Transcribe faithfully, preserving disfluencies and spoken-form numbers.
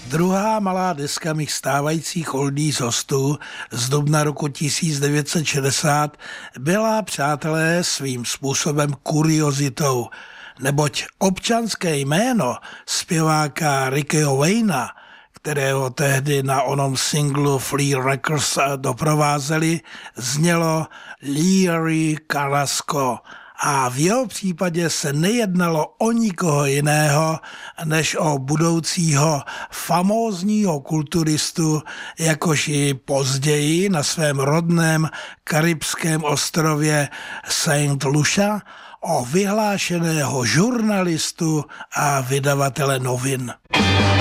Druhá malá deska mých stávajících oldies hostů z dubna roku tisíc devět set šedesát byla, přátelé, svým způsobem kuriozitou, neboť občanské jméno zpěváka Rickyho Wayna, kterého tehdy na onom singlu Flea Records doprovázeli, znělo Larry Carrasco. A v jeho případě se nejednalo o nikoho jiného, než o budoucího famózního kulturistu, jakož i později na svém rodném karibském ostrově Saint Lucia, o vyhlášeného žurnalistu a vydavatele novin.